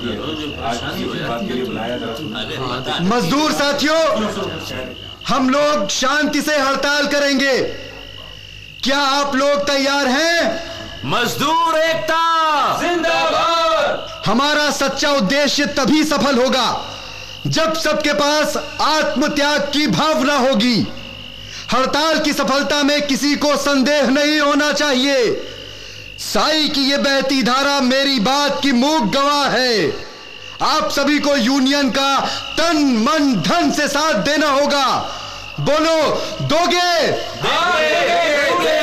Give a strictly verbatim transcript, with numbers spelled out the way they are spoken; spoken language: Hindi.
मजदूर साथियों, हम लोग शांति से हड़ताल करेंगे। क्या आप लोग तैयार हैं? मजदूर एकता जिंदाबाद। हमारा सच्चा उद्देश्य तभी सफल होगा जब सबके पास आत्मत्याग की भावना होगी। हड़ताल की सफलता में किसी को संदेह नहीं होना चाहिए। साई की यह बहती धारा मेरी बात की मूक गवाह है। आप सभी को यूनियन का तन मन धन से साथ देना होगा। बोलो, दोगे? देंगे, देंगे।